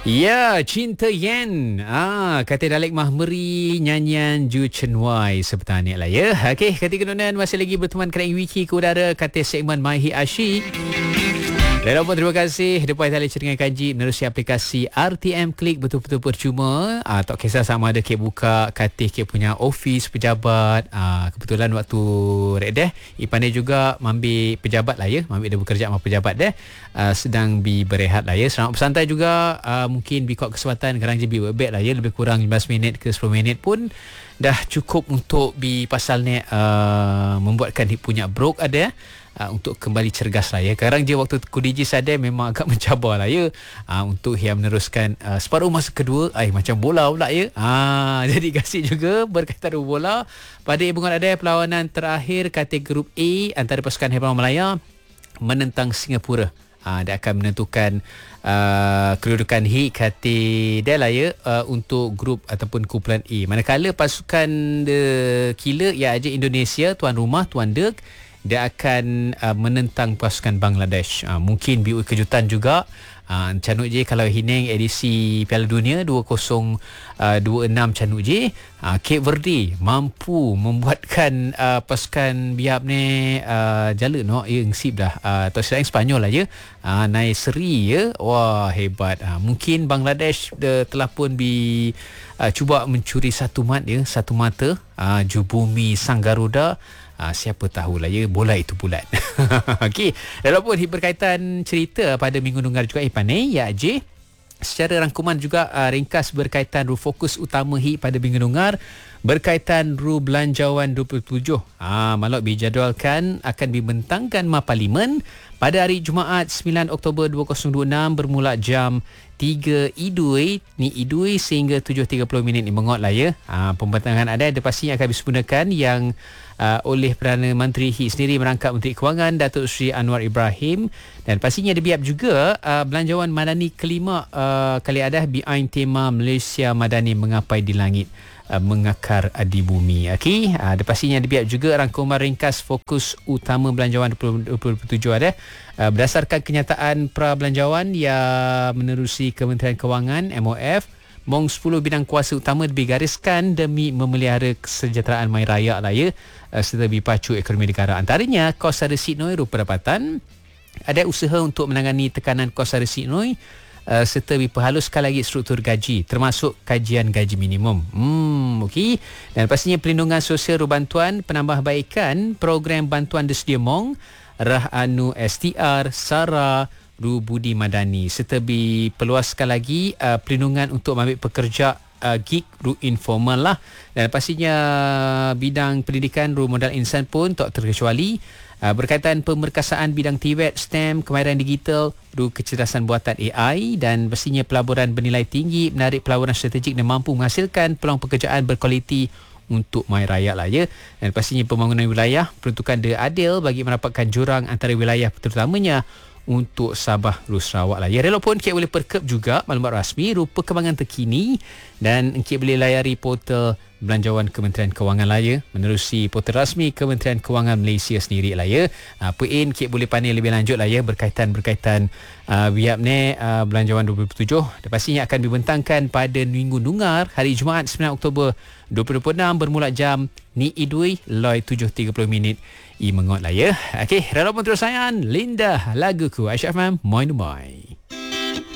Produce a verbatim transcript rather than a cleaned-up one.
Ya, Cinta Yen. Ah, kata Dalek Mahmeri, nyanyian Ju Chen Wai sebentar ni lah ya. Okey, ketika kedudukan masih lagi berteman kerana wiki ke udara kata segmen My Hit Asyik. Dan pun terima kasih depan tali ceringan kanji menerusi aplikasi R T M Klik betul-betul percuma. Ah, tak kisah sama ada kek buka katih kek punya office pejabat. Ah, kebetulan waktu rek deh Ipane juga mambil pejabat lah ya, mambil dia bekerja sama pejabat deh. Ah, sedang bi berehat lah ya. Selamat bersantai juga. Ah, mungkin bi kau kesempatan kadang je bi berbek lah ya, lebih kurang lima belas minit ke sepuluh minit pun dah cukup untuk bi pasal ni uh, membuatkan dia punya brok ada uh, untuk kembali cergas lah ya. Sekarang je waktu ku D J sadar memang agak mencabar lah ya, uh, untuk yang meneruskan uh, separuh masa kedua ay, macam bola pula ya. uh, Jadi kasih juga berkaitan dengan bola. Pada hubungan ada perlawanan terakhir kategori grup A antara pasukan Haiban Malaya menentang Singapura. Uh, dia akan menentukan uh, kedudukan H kata dia lah ya, uh, untuk grup ataupun kumpulan A. Manakala pasukan the killer ia aja Indonesia tuan rumah tuan deg, dia akan uh, menentang pasukan Bangladesh. Uh, mungkin biu kejutan juga. Uh, canuk je kalau Hineng edisi Piala Dunia dua ribu dua puluh enam canuk je uh, Cape Verde mampu membuatkan uh, pasukan biap ni uh, jala no yangsip dah uh, atau sedang Spanyol lah ya, uh, naik seri ya. Wah hebat. Uh, mungkin Bangladesh de, telah pun bi uh, cuba mencuri satu mat ya, satu mata uh, Jubumi Sang Garuda. Ah, siapa tahulah ya, bola itu bulat. Okey, walaupun berkaitan cerita pada minggu dengar juga Ipane ya je. Secara rangkuman juga uh, ringkas berkaitan ru fokus utama hi pada minggu dengar berkaitan ru belanjawan dua puluh tujuh. Ah, malak dijadualkan akan dibentangkan ma parlimen pada hari Jumaat sembilan Oktober dua ribu dua puluh enam bermula jam tiga Idui ni Idui sehingga tujuh tiga puluh minit ni mengot lah ya. Ah, pembentangan ada ada pastinya akan disempurnakan yang Uh, oleh Perdana Menteri H I sendiri merangkap Menteri Kewangan Datuk Seri Anwar Ibrahim, dan pastinya dibiap juga uh, belanjawan madani kelima uh, kali ada behind tema Malaysia Madani Mengapai di Langit uh, Mengakar di Bumi. Okey, uh, pastinya dibiap juga rangkuman ringkas fokus utama belanjawan dua puluh tujuh ada uh, berdasarkan kenyataan pra belanjawan yang menerusi Kementerian Kewangan M O F. Mong sepuluh bidang kuasa utama digariskan demi memelihara kesejahteraan mai rakyat lah ya, serta dipacu ekonomi negara. Antaranya kos sara Sidnoi rupa pendapatan, ada usaha untuk menangani tekanan kos sara Sidnoi, uh, serta diperhaluskan lagi struktur gaji termasuk kajian gaji minimum. Hmm, okey. Dan pastinya pelindungan sosial ru bantuan penambahbaikan program bantuan disedia Mong Rah Anu S T R Sara Ru Budi Madani, serta diperluaskan lagi uh, perlindungan untuk ambil pekerja uh, gig ru informal lah. Dan pastinya bidang pendidikan ru modal insan pun tak terkecuali, uh, berkaitan pemerkasaan bidang T V E T, STEM, kemahiran digital, ru kecerdasan buatan A I, dan pastinya pelaburan bernilai tinggi menarik pelaburan strategik dan mampu menghasilkan peluang pekerjaan berkualiti untuk mai rakyat lah ya. Dan pastinya pembangunan wilayah peruntukan dia adil bagi merapatkan jurang antara wilayah terutamanya untuk Sabah Ru Sarawak lah ya. Walaupun Encik boleh perkep juga maklumat rasmi rupa perkembangan terkini, dan Encik boleh layari portal belanjawan Kementerian Kewangan lah ya, menerusi portal rasmi Kementerian Kewangan Malaysia sendiri lah ya. Apa in Encik boleh pandai lebih lanjut lah ya berkaitan berkaitan uh, biap ni uh, belanjawan dua puluh tujuh. Dan pastinya akan dibentangkan pada minggu dengar hari Jumaat sembilan Oktober dua ribu dua puluh enam bermula jam ni idui loi tujuh tiga puluh minit i mengot lah ya. Okey, rela pun terus sayang Linda laguku Aisyah Fam Moi Moi.